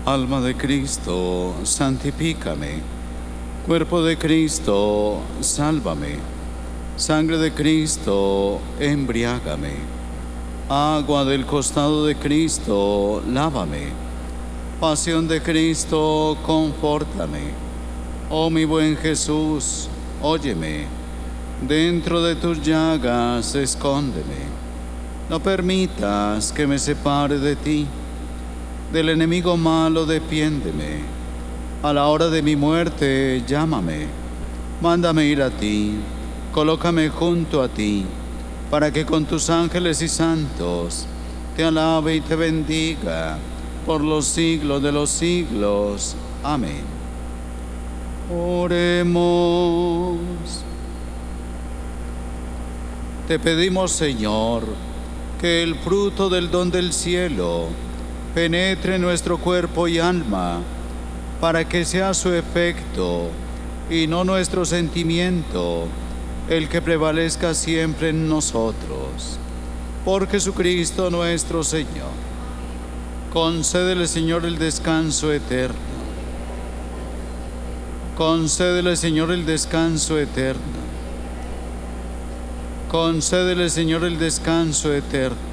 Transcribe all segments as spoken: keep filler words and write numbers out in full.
Alma de Cristo, santifícame. Cuerpo de Cristo, sálvame. Sangre de Cristo, embriágame. Agua del costado de Cristo, lávame. Pasión de Cristo, confórtame. Oh mi buen Jesús, óyeme. Dentro de tus llagas, escóndeme. No permitas que me separe de ti. Del enemigo malo defiéndeme. A la hora de mi muerte, llámame. Mándame ir a ti. Colócame junto a ti, para que con tus ángeles y santos te alabe y te bendiga por los siglos de los siglos. Amén. Oremos. Te pedimos, Señor, que el fruto del don del cielo penetre en nuestro cuerpo y alma, para que sea su efecto y no nuestro sentimiento el que prevalezca siempre en nosotros. Por Jesucristo nuestro Señor. Concédele, Señor, el descanso eterno. Concédele, Señor, el descanso eterno. Concédele, Señor, el descanso eterno.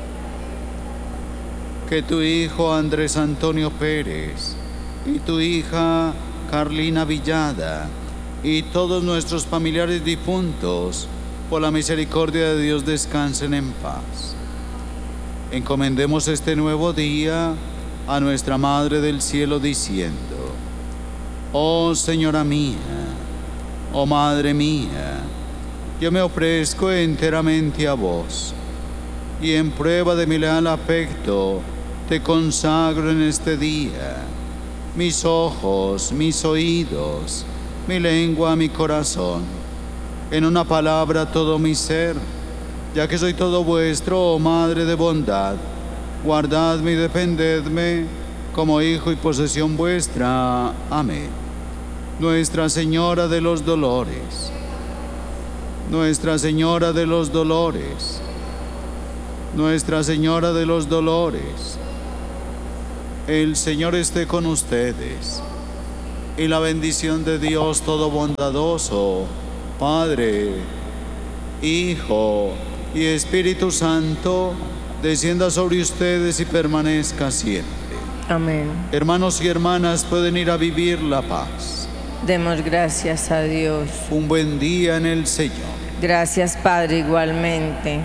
Que tu hijo Andrés Antonio Pérez y tu hija Carlina Villada y todos nuestros familiares difuntos, por la misericordia de Dios, descansen en paz. Encomendemos este nuevo día a nuestra Madre del Cielo diciendo: Oh Señora mía, oh Madre mía, yo me ofrezco enteramente a vos, y en prueba de mi leal afecto te consagro en este día mis ojos, mis oídos, mi lengua, mi corazón, en una palabra todo mi ser, ya que soy todo vuestro, oh Madre de bondad. Guardadme y defendedme como hijo y posesión vuestra. Amén. Nuestra Señora de los Dolores, Nuestra Señora de los Dolores, Nuestra Señora de los Dolores. El Señor esté con ustedes, y la bendición de Dios todo bondadoso, Padre, Hijo y Espíritu Santo, descienda sobre ustedes y permanezca siempre. Amén. Hermanos y hermanas, pueden ir a vivir la paz. Demos gracias a Dios. Un buen día en el Señor. Gracias, Padre, igualmente.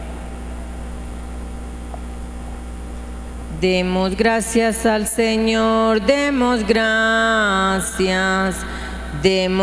Demos gracias al Señor, demos gracias, demos